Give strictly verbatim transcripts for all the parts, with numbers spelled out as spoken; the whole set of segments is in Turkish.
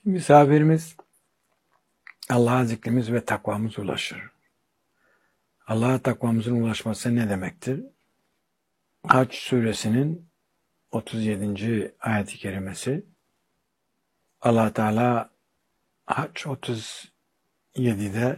Misafirimiz Allah'a zikrimiz ve takvamız ulaşır. Allah'a takvamızın ulaşması ne demektir? Hac suresinin otuz yedinci ayet-i kerimesi. Allah Teala Hac otuz yedide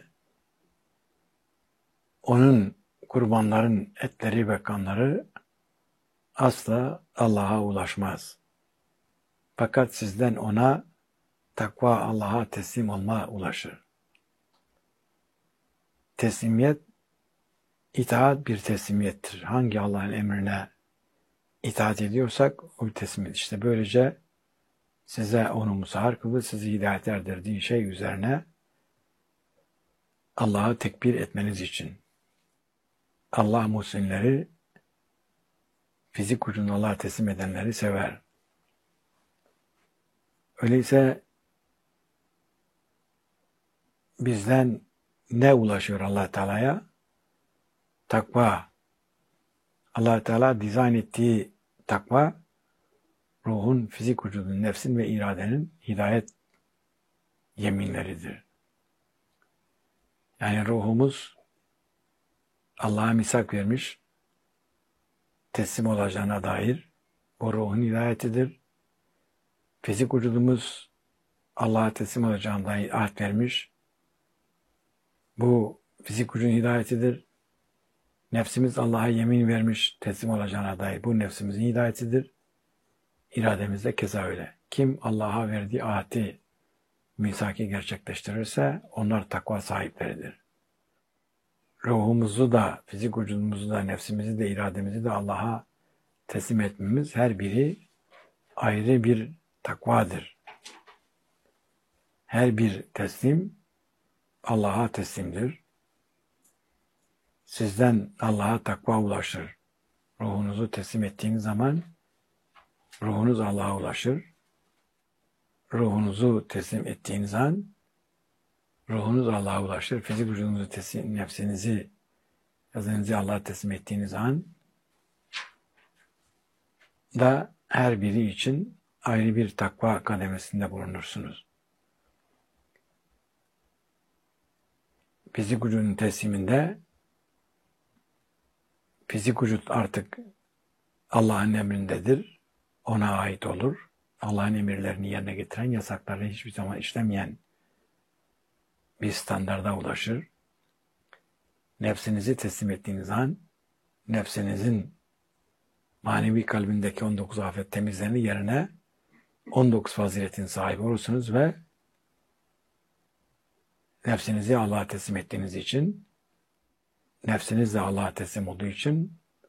onun kurbanların etleri ve kanları asla Allah'a ulaşmaz. Fakat sizden ona takva, Allah'a teslim olma ulaşır. Teslimiyet, itaat bir teslimiyettir. Hangi Allah'ın emrine itaat ediyorsak o bir teslimiyet. İşte böylece size onu musahhar kıldı, sizi hidayet erdirdiği şey üzerine Allah'ı tekbir etmeniz için. Allah muhsinleri, fizik ucunu Allah'a teslim edenleri sever. Öyleyse bizden ne ulaşıyor Allah Teala'ya? Takva. Allah Teala dizayn ettiği takva, ruhun, fizik vücudun, nefsin ve iradenin hidayet yeminleridir. Yani ruhumuz Allah'a misak vermiş, teslim olacağına dair bu ruhun hidayetidir. Fizik vücudumuz Allah'a teslim olacağına dair ahd vermiş, bu fizik vücudun hidayetidir. Nefsimiz Allah'a yemin vermiş, teslim olacağına dair bu nefsimizin hidayetidir. İrademiz de keza öyle. Kim Allah'a verdiği ahdi, misaki gerçekleştirirse onlar takva sahipleridir. Ruhumuzu da, fizik vücudumuzu da, nefsimizi de, irademizi de Allah'a teslim etmemiz her biri ayrı bir takvadır. Her bir teslim Allah'a teslimdir. Sizden Allah'a takva ulaşır. Ruhunuzu teslim ettiğiniz zaman ruhunuz Allah'a ulaşır. Ruhunuzu teslim ettiğiniz an ruhunuz Allah'a ulaşır. Fizik vücudunuzu teslim, nefsinizi, yazınızı Allah'a teslim ettiğiniz an da her biri için ayrı bir takva kademesinde bulunursunuz. Fizik vücudun tesliminde fizik vücut artık Allah'ın emrindedir. Ona ait olur. Allah'ın emirlerini yerine getiren, yasaklarını hiçbir zaman işlemeyen bir standarda ulaşır. Nefsinizi teslim ettiğiniz an, nefsinizin manevi kalbindeki on dokuz afet temizlerini yerine on dokuz faziletin sahibi olursunuz ve nefsinizi Allah'a teslim ettiğiniz için, nefsiniz de Allah'a teslim olduğu için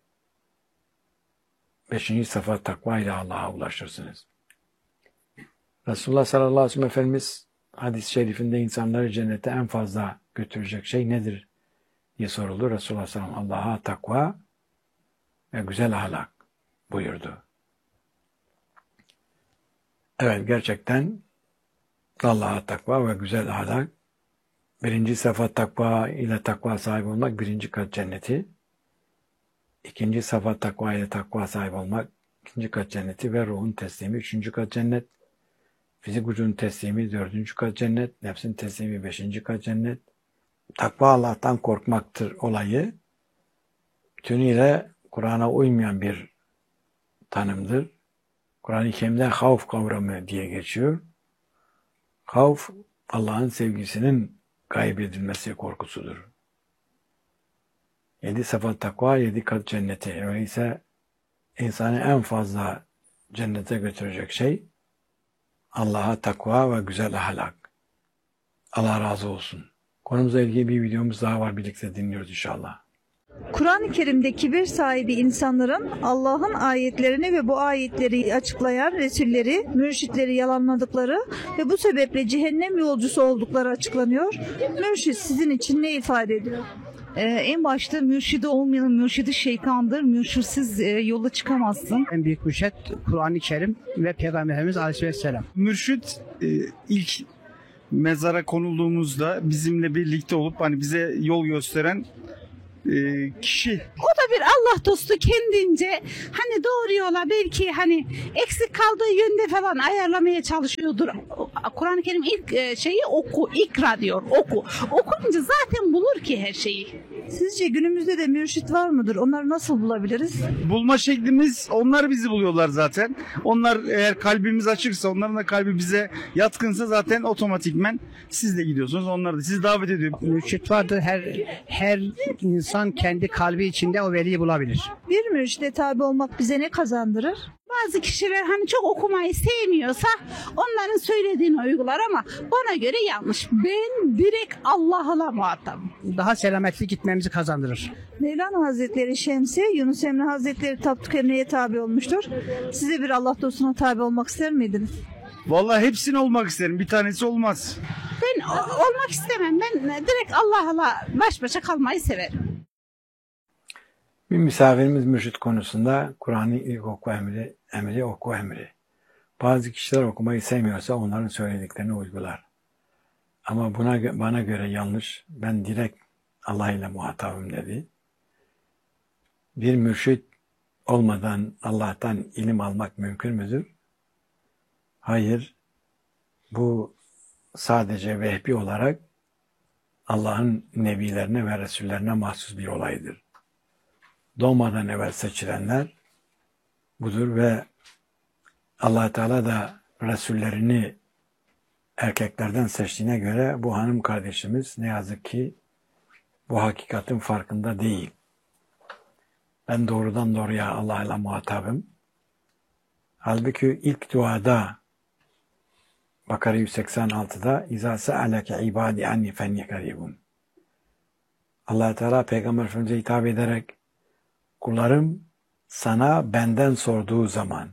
beşinci safa takva ile Allah'a ulaşırsınız. Resulullah sallallahu aleyhi ve sellem Efendimiz hadis-i şerifinde insanları cennete en fazla götürecek şey nedir diye soruldu. Resulullah sallallahu aleyhi ve sellem Allah'a takva ve güzel ahlak buyurdu. Evet, gerçekten Allah'a takva ve güzel ahlak. Birinci safa takva ile takva sahibi olmak birinci kat cenneti. İkinci safa takva ile takva sahibi olmak ikinci kat cenneti ve ruhun teslimi üçüncü kat cennet. Fizik vücudun teslimi dördüncü kat cennet. Nefsin teslimi beşinci kat cennet. Takva Allah'tan korkmaktır olayı. Bütünüyle Kur'an'a uymayan bir tanımdır. Kur'an-ı Kerim'de havf kavramı diye geçiyor. Havf, Allah'ın sevgisinin kaybedilmesi korkusudur. Yedi safa takva, yedi kat cenneti. Öyleyse insanı en fazla cennete götürecek şey Allah'a takva ve güzel ahlak. Allah razı olsun. Konumuzla ilgili bir videomuz daha var. Birlikte dinliyoruz inşallah. Kur'an-ı Kerim'de kibir sahibi insanların Allah'ın ayetlerini ve bu ayetleri açıklayan Resulleri, mürşitleri yalanladıkları ve bu sebeple cehennem yolcusu oldukları açıklanıyor. Mürşit sizin için ne ifade ediyor? Ee, en başta mürşidi olmayan mürşidi şeytandır. Mürşitsiz e, yola çıkamazsın. En büyük mürşit Kur'an-ı Kerim ve Peygamberimiz Aleyhisselam. Mürşit e, ilk mezara konulduğumuzda bizimle birlikte olup hani bize yol gösteren e, kişi O da bir Allah dostu kendince hani doğru yola belki hani eksik kaldığı yönde falan ayarlamaya çalışıyordur. Kur'an-ı Kerim ilk e, şeyi oku, ikra diyor, oku. Okuyunca zaten bulur ki her şeyi. Sizce günümüzde de mürşit var mıdır? Onları nasıl bulabiliriz? bulma şeklimiz, onlar bizi buluyorlar zaten. Onlar eğer kalbimiz açıksa, onların da kalbi bize yatkınsa zaten otomatikmen siz de gidiyorsunuz. Onlar da sizi davet ediyor. Mürşit vardır. Her her insan kendi kalbi içinde o veliyi bulabilir. Bir mürşide tabi olmak bize ne kazandırır? Bazı kişiler hani çok okumayı sevmiyorsa onların söylediğini uygular ama bana göre yanlış. Ben direkt Allah'la muhatabım. Daha selametli gitmemizi kazandırır. Mevlana Hazretleri Şemsi, Yunus Emre Hazretleri Tapduk Emre'ye tabi olmuştur. Size bir Allah dostuna tabi olmak ister miydiniz? Vallahi hepsini olmak isterim. Bir tanesi olmaz. Ben o- olmak istemem. Ben direkt Allah'la baş başa kalmayı severim. Bir misafirimiz mürşit konusunda Kur'an'ın ilk oku emri, emri oku emri. Bazı kişiler okumayı sevmiyorsa onların söylediklerini uygular. Ama buna gö- bana göre yanlış. Ben direkt Allah ile muhatabım dedi. Bir mürşit olmadan Allah'tan ilim almak mümkün müdür? Hayır. Bu sadece vehbi olarak Allah'ın nebilerine ve resullerine mahsus bir olaydır. Doğmadan evvel seçilenler budur ve Allah Teala da resullerini erkeklerden seçtiğine göre bu hanım kardeşimiz ne yazık ki bu hakikatin farkında değil. Ben doğrudan doğruya Allah'la muhatabım. Halbuki ilk duada Bakara yüz seksen altıda İzâ se'aleke ibâdi anni fenni karibun. Allah Teala Peygamber Efendimiz'e hitap ederek kullarım sana benden sorduğu zaman,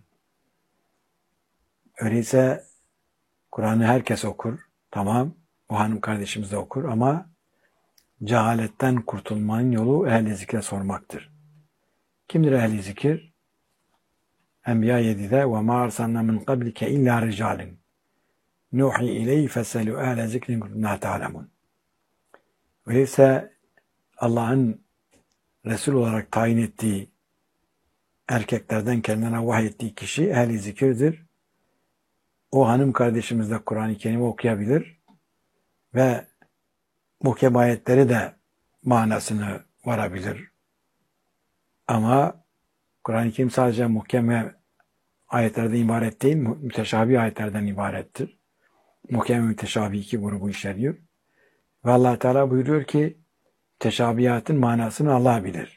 öyleyse Kur'an'ı herkes okur, tamam, bu hanım kardeşimiz de okur ama cehaletten kurtulmanın yolu ehl-i zikre sormaktır. Kimdir ehl-i zikir? Enbiya yedide وَمَا أَرْسَلْنَا مِنْ قَبْلِكَ اِلَّا رِجَالٍ نُوحِي اِلَيْهِ فَسَلُوا اَهْلَ ذِكْرٍ كُنْتُمْ لَا تَعْلَمُونَ. Öyleyse Allah'ın Resul olarak tayin ettiği erkeklerden kendine vahyettiği kişi ehl-i zikirdir. O hanım kardeşimiz de Kur'an-ı Kerim'i okuyabilir ve muhkem ayetleri de manasını varabilir. Ama Kur'an-ı Kerim sadece muhkem ayetlerden ibaret değil, müteşabih ayetlerden ibarettir. Muhkem ve müteşabih iki grubu içeriyor. Ve Allah Teala buyuruyor ki müteşabihatın manasını Allah bilir.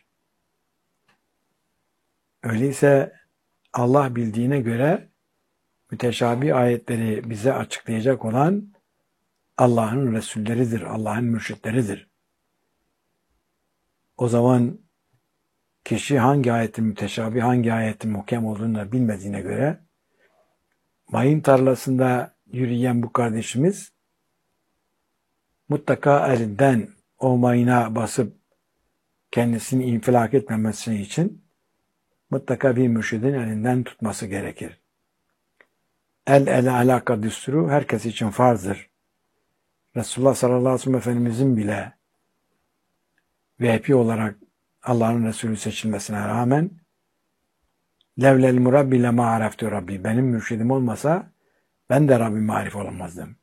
Öyleyse Allah bildiğine göre müteşabih ayetleri bize açıklayacak olan Allah'ın Resulleridir, Allah'ın mürşitleridir. O zaman kişi hangi ayetin müteşabih, hangi ayetin muhkem olduğunu da bilmediğine göre mayın tarlasında yürüyen bu kardeşimiz mutlaka elinden o mayına basıp kendisini infilak etmemesi için mutlaka bir mürşidin elinden tutması gerekir. El ele alaka düsturu herkes için farzdır. Resulullah sallallahu aleyhi ve sellem Efendimizin bile vehbi olarak Allah'ın Resulü seçilmesine rağmen levlel murabbi le ma'areftu Rabbi. Benim mürşidim olmasa ben de Rabbim marif olamazdım.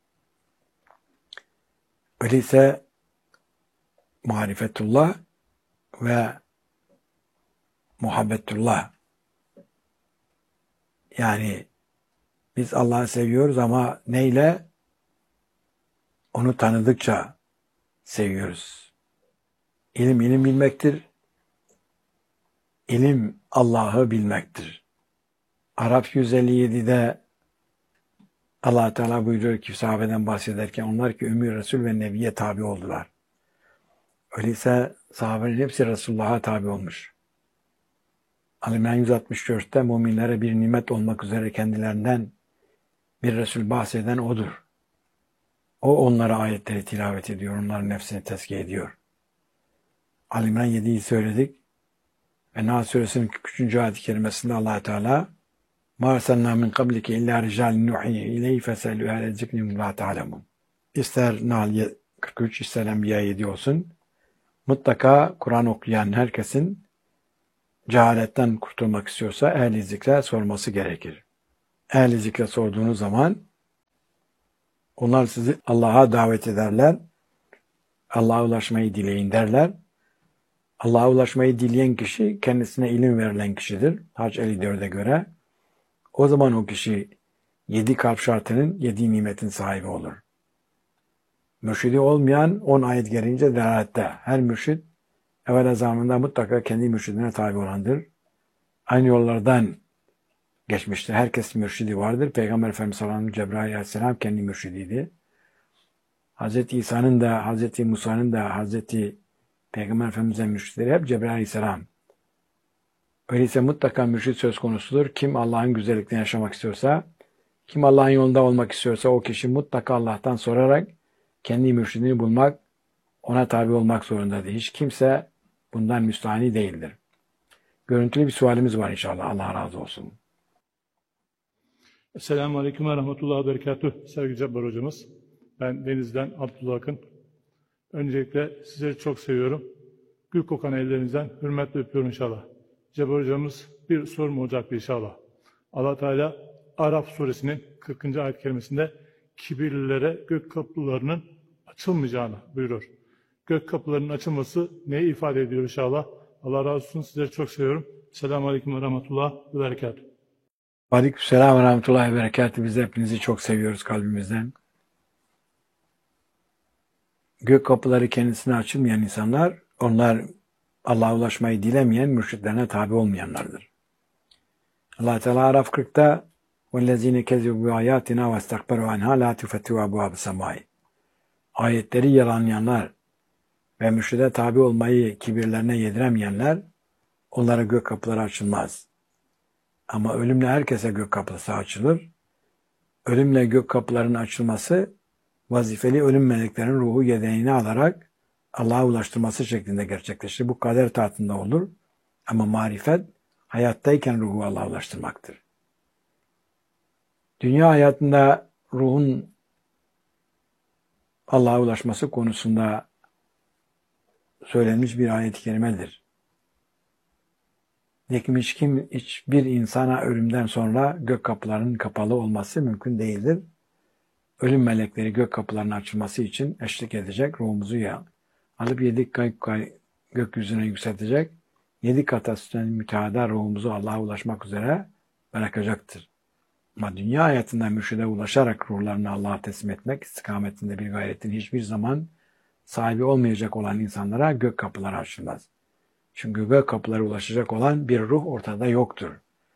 Öyleyse marifetullah ve muhabbetullah, yani biz Allah'ı seviyoruz ama neyle? Onu tanıdıkça seviyoruz. İlim ilim bilmektir. İlim Allah'ı bilmektir. Araf yüz elli yedide Allah Teala buyuruyor ki sahabeden bahsederken onlar ki Ümmü Resul ve Nebi'ye tabi oldular. Öyleyse sahabenin hepsi Resulullah'a tabi olmuş. Ali yüz altmış dörtte müminlere bir nimet olmak üzere kendilerinden bir Resul bahseden odur. O onlara ayetleri tilavet ediyor, onların nefsini tezkiye ediyor. Ali İmran yediyi söyledik. Ve Nahl Suresinin üçüncü ayet-i kerimesinde Allah Teala مَا أَرْسَلْنَا مِنْ قَبْلِكَ اِلَّا رِجَالٍ نُحِيِّ اِلَيْهِ فَسَأَلُوا اَهْلَ الذِّكْرِ اِنْ كُنتُمْ لَا تَعْلَمُونَ. İster Nahl kırk üç, ister Enbiya yedi olsun. mutlaka Kur'an okuyan herkesin cehaletten kurtulmak istiyorsa ehli zikre sorması gerekir. Ehli zikre sorduğunuz zaman onlar sizi Allah'a davet ederler. Allah'a ulaşmayı dileyin derler. Allah'a ulaşmayı dileyen kişi kendisine ilim verilen kişidir. Hac elli dörde göre. O zaman o kişi yedi kalp şartının, yedi nimetin sahibi olur. Mürşidi olmayan on ayet gelince delalette. Her mürşid evvel zamanında mutlaka kendi mürşidine tabi olandır. Aynı yollardan geçmiştir. Herkesin mürşidi vardır. Peygamber Efendimiz sallallahu aleyhi ve sellem Cebrail aleyhisselam kendi mürşidiydi. Hazreti İsa'nın da, Hazreti Musa'nın da, Hazreti Peygamber Efendimiz'in mürşidleri hep Cebrail aleyhisselam. Öyleyse mutlaka mürşid söz konusudur. Kim Allah'ın güzelliklerini yaşamak istiyorsa, kim Allah'ın yolunda olmak istiyorsa o kişi mutlaka Allah'tan sorarak kendi mürşidini bulmak, ona tabi olmak zorundadır. Hiç kimse bundan müstahni değildir. Görüntülü bir sualimiz var inşallah. Allah razı olsun. Esselamu Aleyküm ve Rahmetullahi ve Berekatuhu. Sevgili Cabbar hocamız. Ben Deniz'den Abdullah Akın. Öncelikle sizleri çok seviyorum. Gül kokan ellerinizden hürmetle öpüyorum inşallah. Cabbar hocamız bir sorum olacaktı inşallah. Allah Teala Araf suresinin kırkıncı ayet kerimesinde kibirlilere gök kapılarının açılmayacağını buyurur. Gök kapılarının açılması neyi ifade ediyor inşallah? Allah razı olsun. Sizleri çok seviyorum. Selamun Aleyküm ve Rahmetullahi ve Berekatuhu. Aleykümselam ve Rahmetullahi ve Berekatuhu. Biz de hepinizi çok seviyoruz kalbimizden. Gök kapıları kendisine açılmayan insanlar, onlar Allah'a ulaşmayı dilemeyen, mürşitlerine tabi olmayanlardır. Allah Teala Araf kırkta وَالَّذ۪ينَ كَذِبُوا بِآيَاتِنَا وَاسْتَكْبَرُوا عَنْهَا لَا تُفَتِّهُ أَبْوَابَ السَّمَاءِ. Ayetleri yalanlayanlar ve mürşide tabi olmayı kibirlerine yediremeyenler, onlara gök kapıları açılmaz. Ama ölümle herkese gök kapısı açılır. Ölümle gök kapılarının açılması, vazifeli ölüm meleklerinin ruhu yedeğini alarak Allah'a ulaştırması şeklinde gerçekleşir. Bu kader tahtında olur. Ama marifet, hayattayken ruhu Allah'a ulaştırmaktır. Dünya hayatında ruhun Allah'a ulaşması konusunda söylenmiş bir ayet-i kerimedir. Lakin hiç kim, hiçbir insana ölümden sonra gök kapılarının kapalı olması mümkün değildir. Ölüm melekleri gök kapılarının açılması için eşlik edecek, ruhumuzu ya alıp yedi kat gökyüzüne yükseltecek, yedi kat üstüne müteada ruhumuzu Allah'a ulaşmak üzere bırakacaktır. Ama dünya hayatında mürşide ulaşarak ruhlarını Allah'a teslim etmek istikametinde bir gayretin hiçbir zaman sahibi olmayacak olan insanlara gök kapıları açılmaz. Çünkü gök kapılara ulaşacak olan bir ruh ortada yoktur.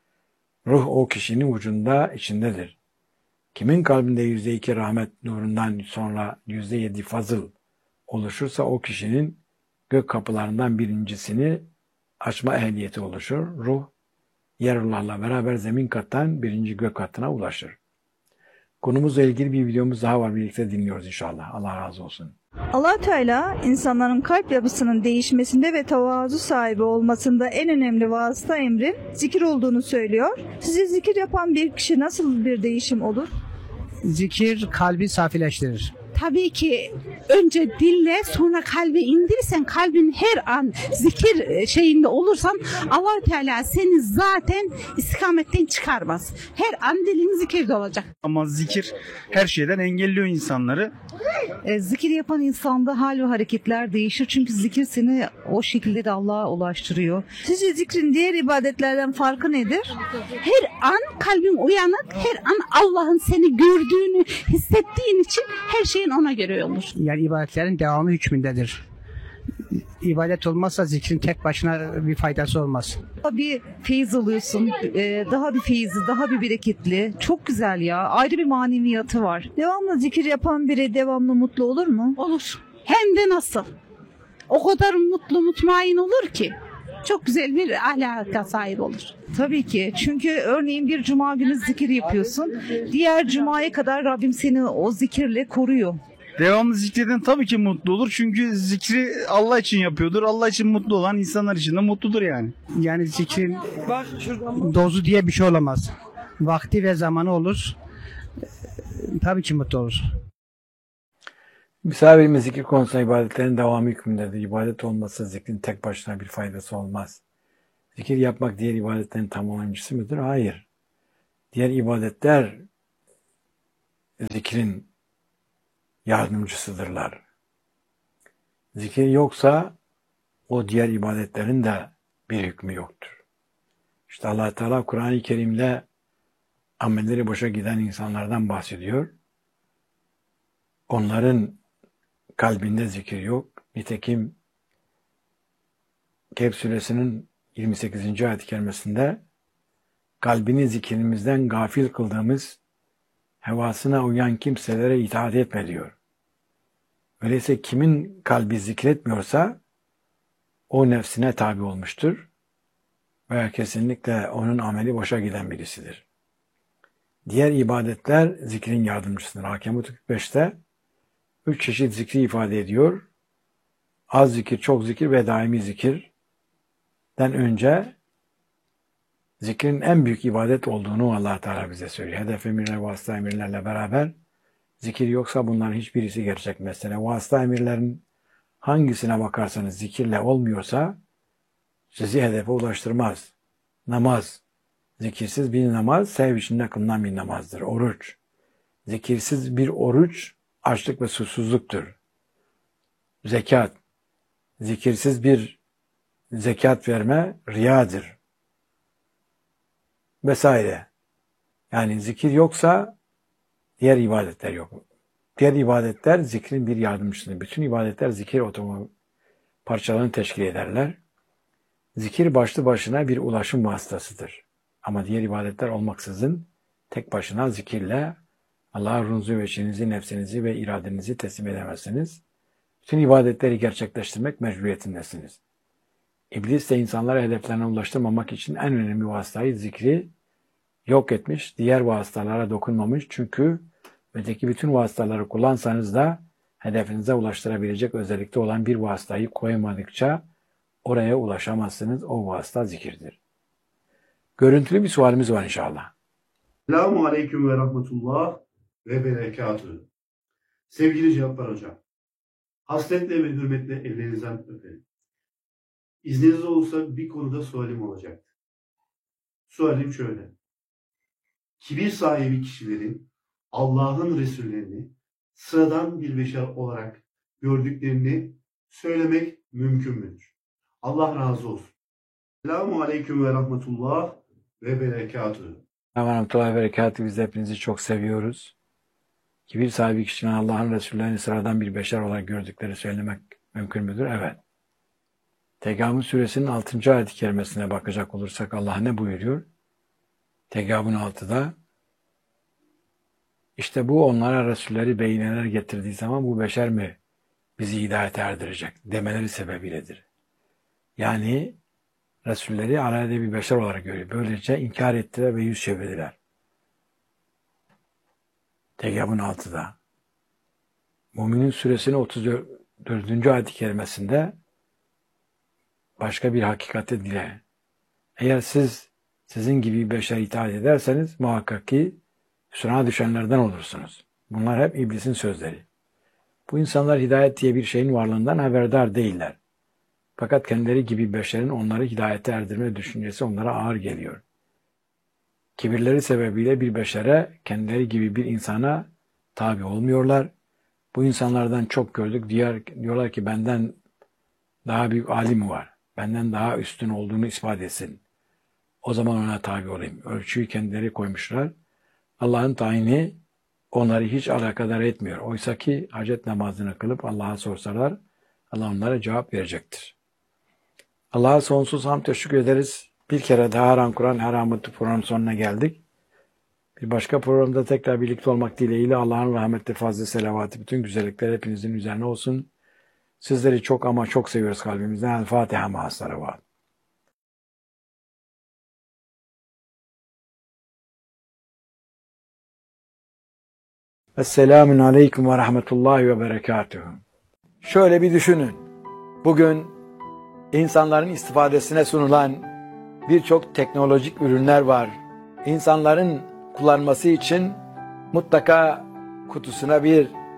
Ruh o kişinin vücudunda, içindedir. Kimin kalbinde yüzde iki rahmet nurundan sonra yüzde yedi fazıl oluşursa o kişinin gök kapılarından birincisini açma ehliyeti oluşur. Ruh, yerullahla beraber zemin kattan birinci gök katına ulaşır. Konumuzla ilgili bir videomuz daha var. Birlikte dinliyoruz inşallah. Allah razı olsun. Allah Teala insanların kalp yapısının değişmesinde ve tevazu sahibi olmasında en önemli vasıta emrin zikir olduğunu söylüyor. Sizce zikir yapan bir kişi nasıl bir değişim olur? Zikir kalbi safileştirir. Tabii ki önce dille sonra kalbe indirirsen kalbin her an zikir şeyinde olursan Allah Teala seni zaten istikametten çıkarmaz. Her an dilin zikirde olacak. Ama zikir her şeyden engelliyor insanları. E, zikir yapan insanda hal ve hareketler değişir. Çünkü zikir seni o şekilde de Allah'a ulaştırıyor. Sizce zikrin diğer ibadetlerden farkı nedir? Her an kalbin uyanık, her an Allah'ın seni gördüğünü hissettiğin için her şeyin ona göre olur. Yani ibadetlerin devamı hükmündedir. İbadet olmazsa zikrin tek başına bir faydası olmaz. Daha bir feyiz alıyorsun. e, daha bir feyizli, daha bir bereketli. Çok güzel ya. Ayrı bir maneviyatı var. Devamlı zikir yapan biri devamlı mutlu olur mu? Olur. Hem de nasıl? O kadar mutlu mutmain olur ki. Çok güzel bir ahlaka sahip olur. Tabii ki. Çünkü örneğin bir cuma günü zikir yapıyorsun. Diğer cumaya kadar Rabbim seni o zikirle koruyor. Devamlı zikreden tabii ki mutlu olur. Çünkü zikri Allah için yapıyordur. Allah için mutlu olan insanlar için de mutludur yani. Yani zikrin dozu diye bir şey olamaz. Vakti ve zamanı olur. Tabii ki mutlu olur. Misafirimiz zikir konusunda ibadetlerin devamı hükmündedir. İbadet olmasa zikrin tek başına bir faydası olmaz. Zikir yapmak diğer ibadetlerin tamamlayıcısı mıdır? Hayır. Diğer ibadetler zikrin yardımcısıdırlar. Zikir yoksa o diğer ibadetlerin de bir hükmü yoktur. İşte Allah Teala Kur'an-ı Kerim'de amelleri boşa giden insanlardan bahsediyor. Onların kalbinde zikir yok. Nitekim Kehf suresinin yirmi sekizinci ayet-i kerimesinde kalbini zikrimizden gafil kıldığımız hevasına uyan kimselere itaat etme diyor. Öyleyse kimin kalbi zikretmiyorsa o nefsine tabi olmuştur ve kesinlikle onun ameli boşa giden birisidir. Diğer ibadetler zikrin yardımcısıdır. Hakem kırk beşte üç çeşit zikri ifade ediyor. Az zikir, çok zikir ve daimi zikirden önce zikrin en büyük ibadet olduğunu Allah Teala bize söylüyor. Hedef emirler, vasıta emirlerle beraber zikir yoksa bunların hiçbirisi gerçek mesele. Vasıta emirlerin hangisine bakarsanız zikirle olmuyorsa sizi hedefe ulaştırmaz. Namaz, zikirsiz bir namaz, sev içinde kılınan bir namazdır. Oruç, zikirsiz bir oruç, açlık ve susuzluktur. Zekat, zikirsiz bir zekat verme riyadır. Vesaire. Yani zikir yoksa diğer ibadetler yok. Diğer ibadetler zikrin bir yardımcısıdır. Bütün ibadetler zikir otomobil parçalarını teşkil ederler. Zikir başlı başına bir ulaşım vasıtasıdır. Ama diğer ibadetler olmaksızın tek başına zikirle Allah'a ruhunuzu ve içinizi, nefsinizi ve iradenizi teslim edemezsiniz. Bütün ibadetleri gerçekleştirmek mecburiyetindesiniz. İblis de insanlara hedeflerine ulaştırmamak için en önemli vasıtayı zikri yok etmiş, diğer vasıtalara dokunmamış. Çünkü öteki bütün vasıtaları kullansanız da hedefinize ulaştırabilecek özellikte olan bir vasıtayı koymadıkça oraya ulaşamazsınız. O vasıta zikirdir. Görüntülü bir sualimiz var inşallah. Selamun Aleyküm ve Rahmetullah ve Berekatühü. Sevgili Cabbar Hocam, hasretle ve hürmetle ellerinizden öperim. İzniniz olursa bir konuda sualim olacaktı. Sualim şöyle. Kibir sahibi kişilerin Allah'ın Resullerini sıradan bir beşer olarak gördüklerini söylemek mümkün müdür? Allah razı olsun. Selamun Aleyküm ve Rahmetullah ve Berekatühü. Rahmetullah ve Berekatühü, biz hepinizi çok seviyoruz. Kibir sahibi kişinin Allah'ın Resullerini sıradan bir beşer olarak gördükleri söylemek mümkün müdür? Evet. Tegabun suresinin altıncı ayet-i kerimesine bakacak olursak Allah ne buyuruyor? Tegabun altıda işte bu onlara Resulleri beyineler getirdiği zaman bu beşer mi bizi hidayete erdirecek demeleri sebebiyledir. Yani Resulleri aleyhde bir beşer olarak görüyor. Böylece inkar ettiler ve yüz çevirdiler. Tegabun altıda. Müminin suresinin otuz dördüncü ayet-i kerimesinde başka bir hakikati dile. Eğer siz sizin gibi bir beşer itaat ederseniz muhakkak ki hüsrana düşenlerden olursunuz. Bunlar hep iblisin sözleri. Bu insanlar hidayet diye bir şeyin varlığından haberdar değiller. Fakat kendileri gibi beşerin onları hidayete erdirme düşüncesi onlara ağır geliyor. Kibirleri sebebiyle bir beşere, kendileri gibi bir insana tabi olmuyorlar. Bu insanlardan çok gördük. Diğer, diyorlar ki benden daha büyük alim var. Benden daha üstün olduğunu ispat etsin. O zaman ona tabi olayım. Ölçüyü kendileri koymuşlar. Allah'ın tayini onları hiç alakadar etmiyor. Oysa ki hacet namazını kılıp Allah'a sorsalar Allah onlara cevap verecektir. Allah'a sonsuz hamd teşekkür ederiz. Bir kere daha Haram Kur'an Haramıtı program sonuna geldik. Bir başka programda tekrar birlikte olmak dileğiyle Allah'ın rahmeti, fazla selavatı, bütün güzellikler hepinizin üzerine olsun. Sizleri çok ama çok seviyoruz kalbimizden. El Fatiha ma'as salavat. Esselamun Aleyküm ve Rahmetullahi ve Berekatühü. Şöyle bir düşünün. Bugün insanların istifadesine sunulan birçok teknolojik ürünler var. İnsanların kullanması için mutlaka kutusuna bir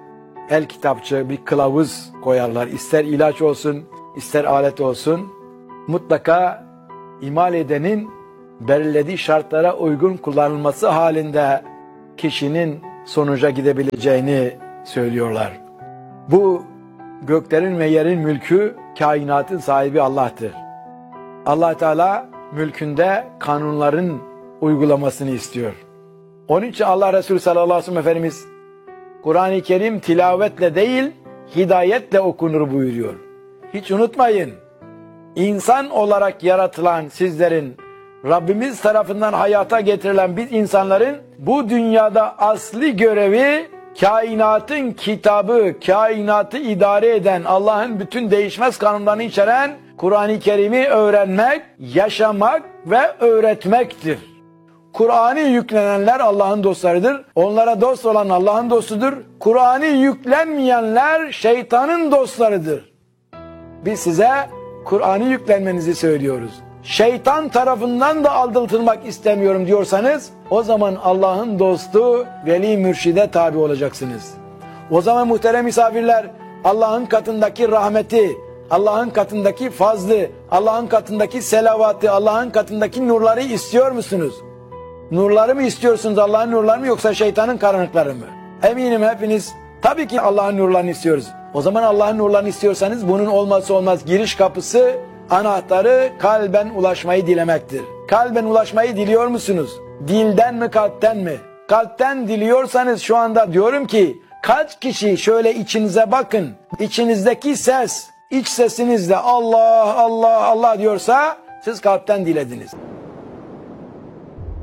el kitapçı, bir kılavuz koyarlar. İster ilaç olsun, ister alet olsun. Mutlaka imal edenin belirlediği şartlara uygun kullanılması halinde kişinin sonuca gidebileceğini söylüyorlar. Bu göklerin ve yerin mülkü, kainatın sahibi Allah'tır. Allah Teala mülkünde kanunların uygulamasını istiyor. Onun için Allah Resulü sallallahu aleyhi ve sellem Efendimiz Kur'an-ı Kerim tilavetle değil, hidayetle okunur buyuruyor. Hiç unutmayın, insan olarak yaratılan sizlerin, Rabbimiz tarafından hayata getirilen biz insanların bu dünyada asli görevi kainatın kitabı, kainatı idare eden, Allah'ın bütün değişmez kanunlarını içeren Kur'an-ı Kerim'i öğrenmek, yaşamak ve öğretmektir. Kur'an'ı yüklenenler Allah'ın dostlarıdır. Onlara dost olan Allah'ın dostudur. Kur'an'ı yüklenmeyenler şeytanın dostlarıdır. Biz size Kur'an'ı yüklenmenizi söylüyoruz. Şeytan tarafından da aldatılmak istemiyorum diyorsanız o zaman Allah'ın dostu veli mürşide tabi olacaksınız. O zaman muhterem misafirler, Allah'ın katındaki rahmeti, Allah'ın katındaki fazlı, Allah'ın katındaki selavatı, Allah'ın katındaki nurları istiyor musunuz? Nurları mı istiyorsunuz, Allah'ın nurları mı, yoksa şeytanın karanlıkları mı? Eminim hepiniz tabii ki Allah'ın nurlarını istiyoruz. O zaman Allah'ın nurlarını istiyorsanız bunun olmazsa olmaz giriş kapısı, anahtarı kalben ulaşmayı dilemektir. Kalben ulaşmayı diliyor musunuz? Dilden mi, kalpten mi? Kalpten diliyorsanız şu anda diyorum ki kaç kişi şöyle içinize bakın. İçinizdeki ses, iç sesinizle Allah Allah Allah diyorsa siz kalpten dilediniz.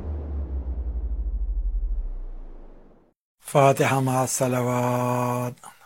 Fatiha ma'as salavat.